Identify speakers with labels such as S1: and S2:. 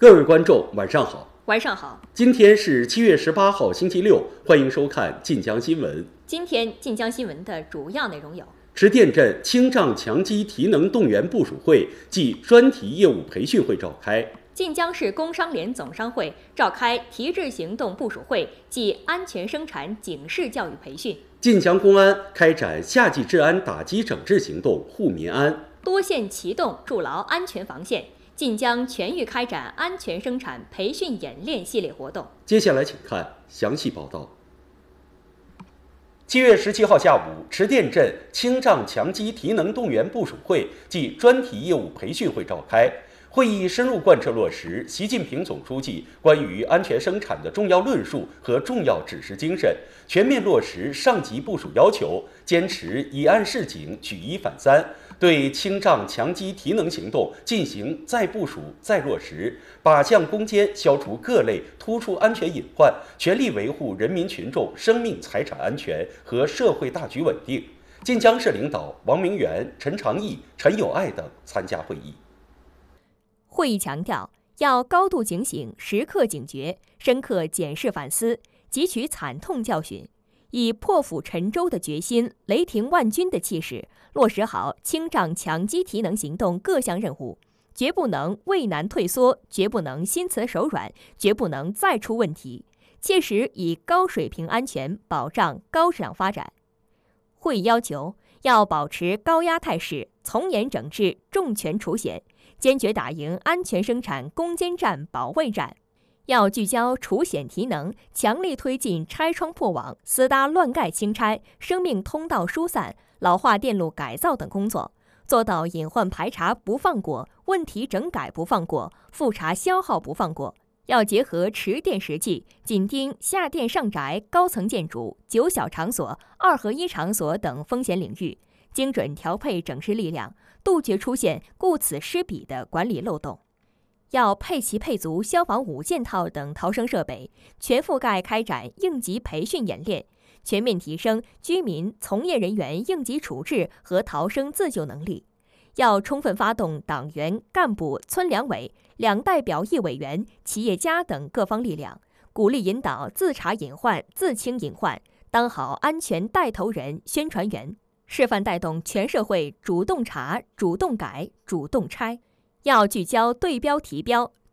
S1: 各位观众，晚上好。
S2: 晚上好。
S1: 今天是7月18号，星期六，欢迎收看晋江新闻。
S2: 今天晋江新闻的主要内容有：
S1: 池店镇青障强基提能动员部署会暨专题业务培训会召开；
S2: 晋江市工商联总商会召开提质行动部署会暨安全生产警示教育培训；
S1: 晋江公安开展夏季治安打击整治行动护民安；
S2: 多线启动筑牢安全防线。晋江全域开展安全生产培训演练系列活动。
S1: 接下来请看详细报道。7月17号下午，池店镇青障强基提能动员部署会暨专题业务培训会召开。会议深入贯彻落实习近平总书记关于安全生产的重要论述和重要指示精神，全面落实上级部署要求，坚持以案示警、举一反三，对青障强基提能行动进行再部署、再落实，靶向攻坚，消除各类突出安全隐患，全力维护人民群众生命财产安全和社会大局稳定。晋江市领导王明元、陈长义、陈友爱等参加会议。
S2: 会议强调，要高度警醒，时刻警觉，深刻检视反思，汲取惨痛教训，以破釜沉舟的决心、雷霆万钧的气势，落实好青障强基提能行动各项任务，绝不能畏难退缩，绝不能心慈手软，绝不能再出问题，切实以高水平安全保障高质量发展。会议要求，要保持高压态势，从严整治，重拳除险，坚决打赢安全生产攻坚战、保卫战。要聚焦除险提能，强力推进拆窗破网、私搭乱盖清拆、生命通道疏散、老化电路改造等工作，做到隐患排查不放过，问题整改不放过，复查消耗不放过。要结合池店实际，紧盯下店上宅、高层建筑、九小场所、2合1场所等风险领域，精准调配整治力量，杜绝出现顾此失彼的管理漏洞。要配齐配足消防5件套等逃生设备，全覆盖开展应急培训演练，全面提升居民、从业人员应急处置和逃生自救能力。要充分发动党员、干部、村两委、2代表1委员、企业家等各方力量，鼓励引导自查隐患、自清隐患，当好安全带头人、宣传员，示范带动全社会主动查、主动改、主动拆。要聚焦对标提标，